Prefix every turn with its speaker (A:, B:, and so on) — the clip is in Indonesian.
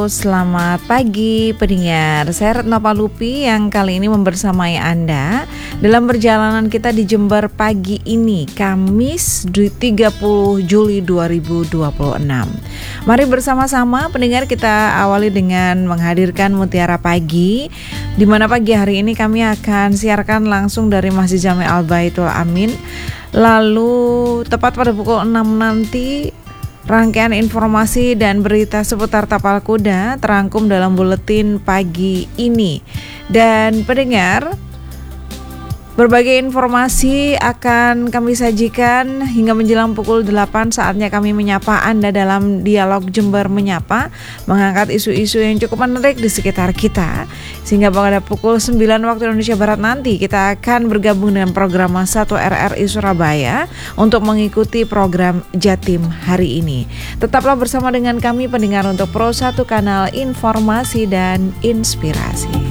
A: Selamat pagi pendengar, saya Retno Palupi yang kali ini membersamai Anda dalam perjalanan kita di Jember pagi ini, Kamis 30 Juli 2026. Mari bersama-sama pendengar kita awali dengan menghadirkan Mutiara Pagi, di mana pagi hari ini kami akan siarkan langsung dari Masjid Jami Al-Baitul Amin. Lalu tepat pada pukul 6 nanti rangkaian informasi dan berita seputar tapal kuda terangkum dalam buletin pagi ini. Dan pendengar, berbagai informasi akan kami sajikan hingga menjelang pukul 8. Saatnya kami menyapa Anda dalam dialog Jember Menyapa, mengangkat isu-isu yang cukup menarik di sekitar kita. Sehingga pada pukul 9 waktu Indonesia Barat nanti kita akan bergabung dengan program 1 RRI Surabaya untuk mengikuti program Jatim hari ini. Tetaplah bersama dengan kami pendengar untuk Pro 1 Kanal Informasi dan Inspirasi.